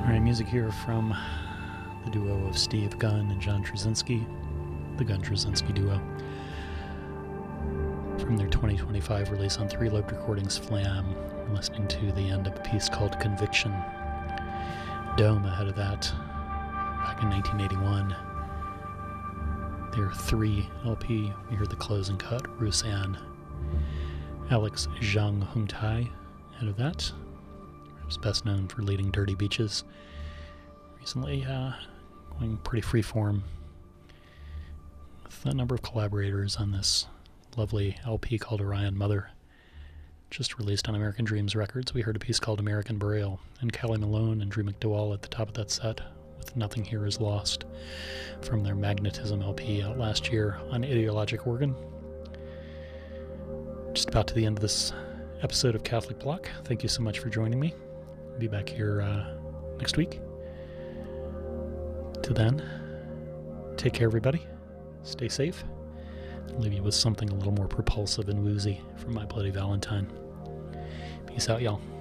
Alright, music here from the duo of Steve Gunn and John Trzynski, the Gunn Trzynski duo, from their 2025 release on Three Lobed Recordings, Flam. We're listening to the end of a piece called Conviction. Dome ahead of that, back in 1981. Their 3 LP, we heard the closing cut, Rusan. Alex Zhang Hungtai ahead of that. He was best known for leading Dirty Beaches. Recently going pretty freeform with a number of collaborators on this lovely LP called Orion Mother, just released on American Dreams Records. We heard a piece called American Burial, and Callie Malone and Drew McDowell at the top of that set with Nothing Here Is Lost from their Magnetism LP out last year on Ideologic Organ. Just about to the end of this episode of Catholic Block. Thank you so much for joining me. I'll be back here next week. Till then, take care, everybody. Stay safe. I'll leave you with something a little more propulsive and woozy from My Bloody Valentine. Peace out, y'all.